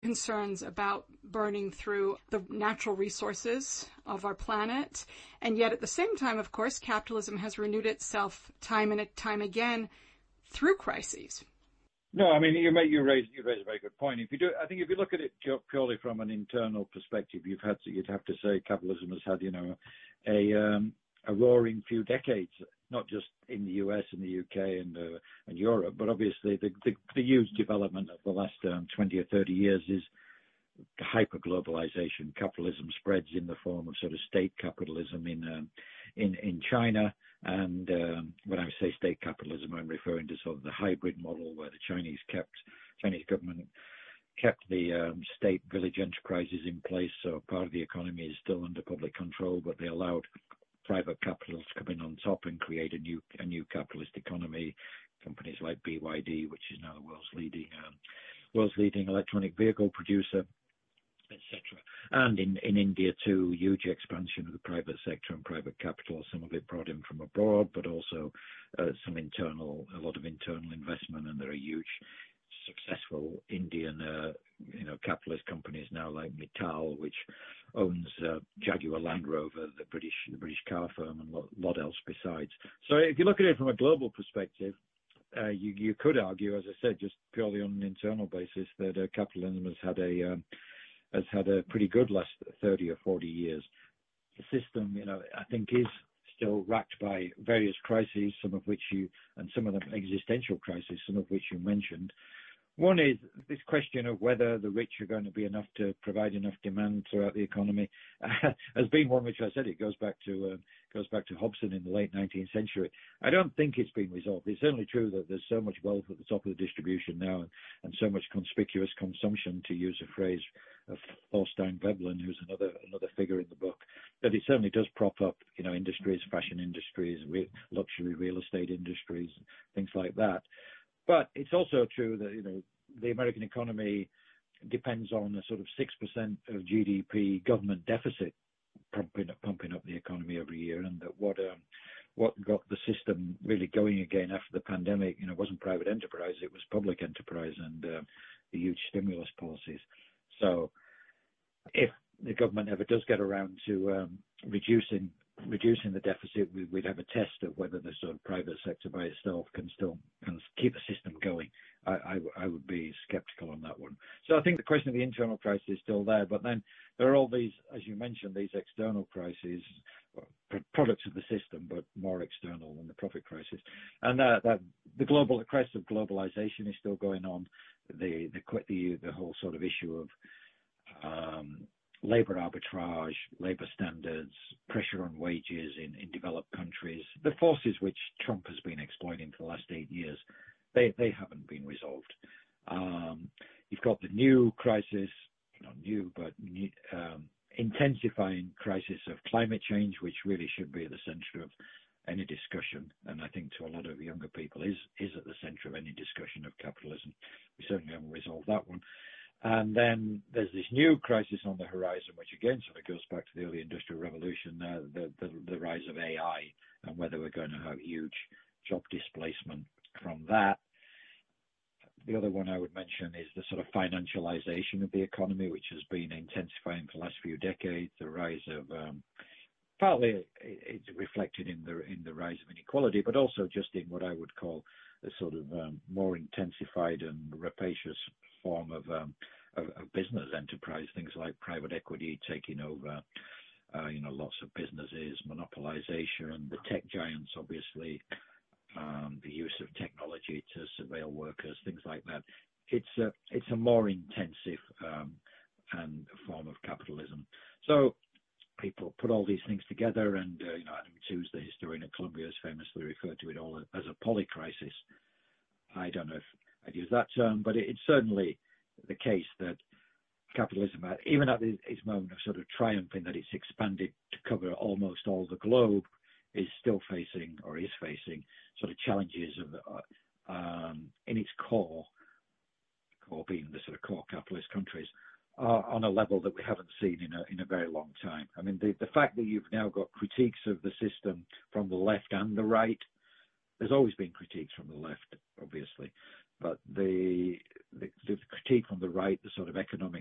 concerns about burning through the natural resources of our planet. And yet at the same time, of course, capitalism has renewed itself time and time again through crises. No, I mean, you raise a very good point. I think if you look at it purely from an internal perspective, you'd have to say capitalism has had, a roaring few decades, not just in the US and the UK and Europe, but obviously the huge development of the last 20 or 30 years is hyper-globalization. Capitalism spreads in the form of sort of state capitalism in China. And when I say state capitalism, I'm referring to sort of the hybrid model where the Chinese government kept the state village enterprises in place. So part of the economy is still under public control, but they allowed private capital to come in on top and create a new capitalist economy. Companies like BYD, which is now the world's leading electronic vehicle producer, etc. And in India too, huge expansion of the private sector and private capital. Some of it brought in from abroad, but also a lot of internal investment. And there are huge, successful Indian, capitalist companies now like Mittal, which owns Jaguar Land Rover, the British car firm, and a lot else besides. So if you look at it from a global perspective, you could argue, as I said, just purely on an internal basis, that capitalism has had a pretty good last 30 or 40 years. The system, I think is still racked by various crises, some of them existential crises, some of which you mentioned. One is this question of whether the rich are going to be enough to provide enough demand throughout the economy has been one which I said it goes back to Hobson in the late 19th century. I don't think it's been resolved. It's certainly true that there's so much wealth at the top of the distribution now and so much conspicuous consumption, to use a phrase of Thorstein Veblen, who's another figure in the book, that it certainly does prop up, industries, fashion industries, luxury real estate industries, things like that. But it's also true that, the American economy depends on a sort of 6% of GDP government deficit pumping up the economy every year, and that what got the system really going again after the pandemic, wasn't private enterprise, it was public enterprise and the huge stimulus policies. So if the government ever does get around to reducing the deficit, we'd have a test of whether the sort of private sector by itself can keep the system going. I would be skeptical on that one. So I think the question of the internal crisis is still there, but then there are all these, as you mentioned, these external crises, products of the system, but more external than the profit crisis. And the crisis of globalization is still going on. The whole sort of issue of labor arbitrage, labor standards, pressure on wages in developed countries, the forces which Trump has been exploiting for the last 8 years, they haven't been resolved. You've got the new crisis, not new, but intensifying crisis of climate change, which really should be at the center of any discussion, and I think to a lot of younger people is at the center of any discussion of capitalism. We certainly haven't resolved that one. And then there's this new crisis on the horizon, which again sort of goes back to the early industrial revolution, the rise of AI, and whether we're going to have huge job displacement from that. The other one I would mention is the sort of financialization of the economy, which has been intensifying for the last few decades. The rise of partly it's reflected in the rise of inequality, but also just in what I would call a sort of more intensified and rapacious form of business enterprise, things like private equity taking over, lots of businesses, monopolization, the tech giants, obviously, the use of technology to surveil workers, things like that. It's a more intensive and form of capitalism. So people put all these things together, and Adam Tooze, the historian at Columbia, has famously referred to it all as a polycrisis. I don't know if I'd use that term, but it's certainly the case that capitalism, even at its moment of sort of triumph in that it's expanded to cover almost all the globe, is facing sort of challenges of in its core being the sort of core capitalist countries, on a level that we haven't seen in a very long time. I mean, the fact that you've now got critiques of the system from the left and the right, there's always been critiques from the left, obviously, but the critique from the right, the sort of economic